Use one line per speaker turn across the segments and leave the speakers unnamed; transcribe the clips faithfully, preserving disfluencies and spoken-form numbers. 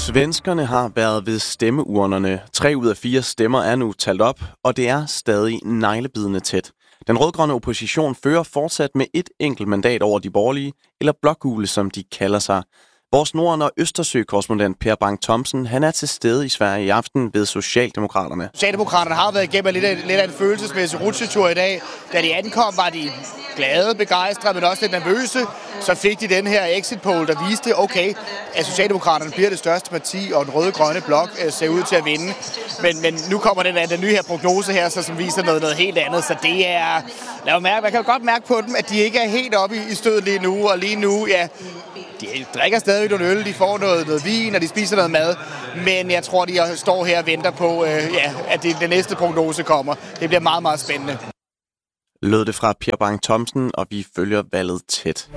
Svenskerne har været ved stemmeurnerne. Tre ud af fire stemmer er nu talt op, og det er stadig neglebidende tæt. Den rødgrønne opposition fører fortsat med et enkelt mandat over de borgerlige, eller blågule, som de kalder sig. Vores Norden- og Østersø-korrespondent Per Bang-Thomsen, han er til stede i Sverige i aften ved Socialdemokraterne.
Socialdemokraterne har været igennem lidt af, lidt af en følelsesmæssig rutsjetur i dag. Da de ankom, var de glade, begejstrede, men også lidt nervøse. Så fik de den her exit poll, der viste, okay, at Socialdemokraterne bliver det største parti, og den røde-grønne blok øh, ser ud til at vinde. Men, men nu kommer den, den nye her prognose her, så, som viser noget, noget helt andet. Så det er... Lad mig mærke, man kan jo godt mærke på dem, at de ikke er helt oppe i, i stødet lige nu. Og lige nu, ja... De drikker stadig nogle øl, de får noget, noget vin, og de spiser noget mad. Men jeg tror, de står her og venter på, øh, ja, at det, det næste prognose kommer. Det bliver meget, meget spændende.
Lød det fra Per Bang-Thomsen, og vi følger valget tæt.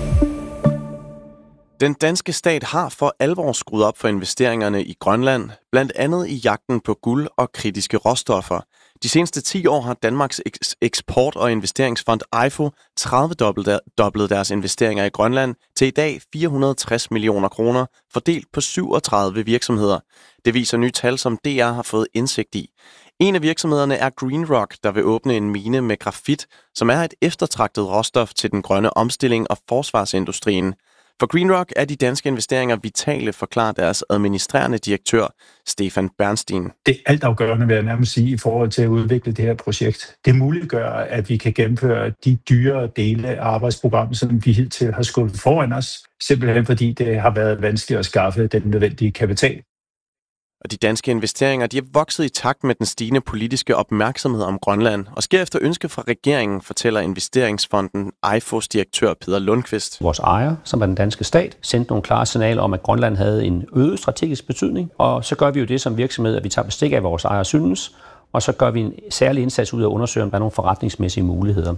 Den danske stat har for alvor skruet op for investeringerne i Grønland, blandt andet i jagten på guld og kritiske råstoffer. De seneste ti år har Danmarks eksport- og investeringsfond E I F O tredive-doblet deres investeringer i Grønland til i dag fire hundrede og tres millioner kroner, fordelt på syvogtredive virksomheder. Det viser nye tal, som D R har fået indsigt i. En af virksomhederne er GreenRock, der vil åbne en mine med grafit, som er et eftertragtet råstof til den grønne omstilling og forsvarsindustrien. For GreenRock er de danske investeringer vitale, forklarer deres administrerende direktør, Stefan Bernstein.
Det er altafgørende, vil jeg nærmest sige, i forhold til at udvikle det her projekt. Det muliggør, at vi kan gennemføre de dyre dele af arbejdsprogrammet, som vi hidtil har skubbet foran os, simpelthen fordi det har været vanskeligt at skaffe den nødvendige kapital.
Og de danske investeringer de er vokset i takt med den stigende politiske opmærksomhed om Grønland, og sker efter ønske fra regeringen, fortæller investeringsfonden E I F O's direktør Peter Lundqvist.
Vores ejer, som er den danske stat, sendte nogle klare signaler om, at Grønland havde en øget strategisk betydning, og så gør vi jo det som virksomhed, at vi tager bestik af vores ejer synes, og så gør vi en særlig indsats ud af at undersøge, om der er nogle forretningsmæssige muligheder.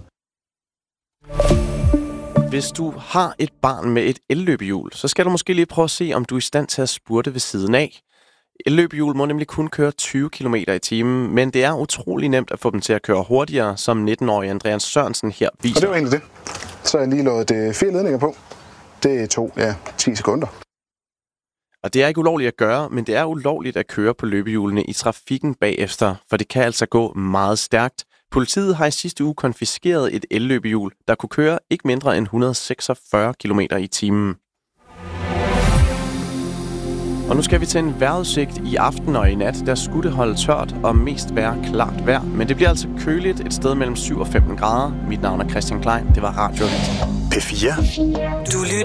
Hvis du har et barn med et elløbehjul, så skal du måske lige prøve at se, om du er i stand til at spurte ved siden af. Elløbehjul må nemlig kun køre tyve kilometer i timen, men det er utrolig nemt at få dem til at køre hurtigere, som nitten-årige Andreas Sørensen her viser.
Og det var egentlig det. Så har jeg lige lavet det fire ledninger på. Det tog, ja, ti sekunder.
Og det er ikke ulovligt at gøre, men det er ulovligt at køre på løbehjulene i trafikken bagefter, for det kan altså gå meget stærkt. Politiet har i sidste uge konfiskeret et elløbehjul, der kunne køre ikke mindre end et hundrede og seksogfyrre kilometer i timen. Og nu skal vi til en vejrudsigt i aften og i nat. Der skulle det holde tørt og mest være klart vejr. Men det bliver altså køligt et sted mellem syv og femten grader. Mit navn er Christian Klein. Det var Radio
P fire. Du lytter